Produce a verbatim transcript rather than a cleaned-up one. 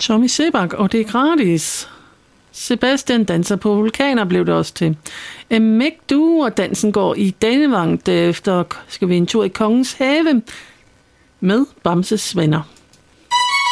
Tommy Sebak, og det er gratis. Sebastian danser på vulkaner, blev det også til. Mæk du, og dansen går i Danevang. Derefter skal vi en tur i Kongens Have med Bamses venner.